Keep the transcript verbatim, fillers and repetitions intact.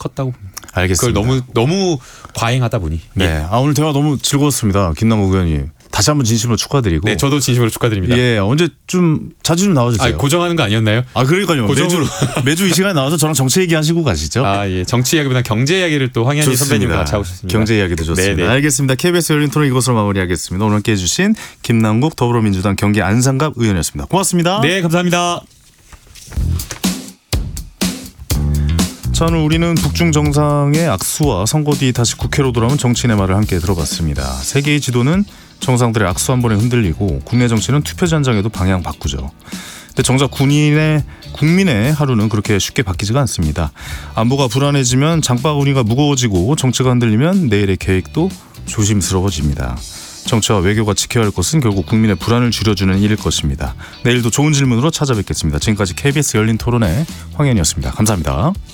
컸다고 봅니다. 알겠습니다. 그걸 너무 너무 과잉하다 보니. 네. 예. 아, 오늘 대화 너무 즐거웠습니다. 김남국 의원님. 다시 한번 진심으로 축하드리고. 네, 저도 진심으로 축하드립니다. 예, 언제 좀 자주 좀 나와주세요. 아, 고정하는 거 아니었나요? 아, 그러니까요. 고정으로. 매주 매주 이 시간에 나와서 저랑 정치 얘기 하시고 가시죠. 아, 예. 정치 이야기보다 경제 이야기를 또 황현희 좋습니다. 선배님과 같이 하고 싶습니다. 경제 이야기도 좋습니다. 네네. 알겠습니다. 케이비에스 열린 토론 이것으로 마무리하겠습니다. 오늘 함께 해주신 김남국 더불어민주당 경기 안산갑 의원이었습니다. 고맙습니다. 네, 감사합니다. 자, 오늘 우리는 북중 정상의 악수와 선거 뒤 다시 국회로 돌아온 정치인의 말을 함께 들어봤습니다. 세계의 지도는 정상들의 악수 한 번에 흔들리고 국내 정치는 투표지 한 장에도 방향 바꾸죠. 근데 정작 군인의 국민의 하루는 그렇게 쉽게 바뀌지가 않습니다. 안보가 불안해지면 장바구니가 무거워지고 정치가 흔들리면 내일의 계획도 조심스러워집니다. 정치와 외교가 지켜야 할 것은 결국 국민의 불안을 줄여주는 일일 것입니다. 내일도 좋은 질문으로 찾아뵙겠습니다. 지금까지 케이비에스 열린 토론의 황현이었습니다. 감사합니다.